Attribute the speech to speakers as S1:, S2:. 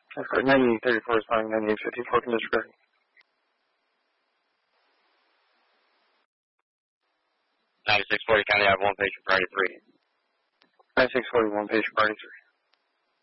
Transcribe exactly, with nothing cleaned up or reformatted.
S1: That's correct. ninety-eight thirty-four is fine. ninety-eight fifty-four can disregard.
S2: ninety-six forty, County, I have one patient, priority three.
S1: ninety-six forty-one, patient, priority three.